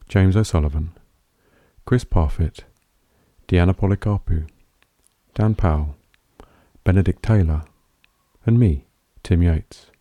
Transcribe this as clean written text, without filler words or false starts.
James O'Sullivan, Chris Parfitt, Deanna Policarpou, Dan Powell, Benedict Taylor, and me, Tim Yates.